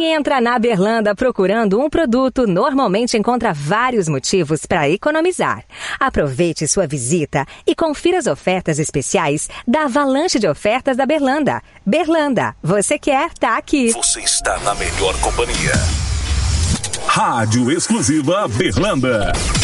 Quem entra na Berlanda procurando um produto normalmente encontra vários motivos para economizar. Aproveite sua visita e confira as ofertas especiais da avalanche de ofertas da Berlanda. Berlanda, você quer tá aqui. Você está na melhor companhia. Rádio exclusiva Berlanda.